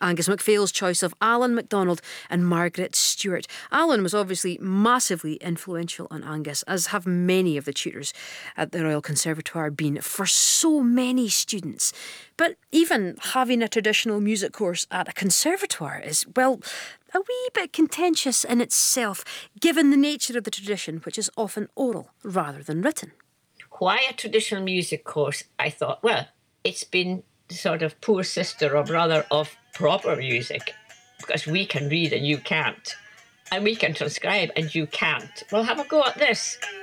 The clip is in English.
Angus MacPhail's choice of Alan MacDonald and Margaret Stewart. Alan was obviously massively influential on Angus, as have many of the tutors at the Royal Conservatoire been for so many students. But even having a traditional music course at a conservatoire is, well, a wee bit contentious in itself, given the nature of the tradition, which is often oral rather than written. Why a traditional music course? I thought, well, it's been sort of poor sister or brother of proper music, because we can read and you can't, and we can transcribe and you can't. Well, have a go at this.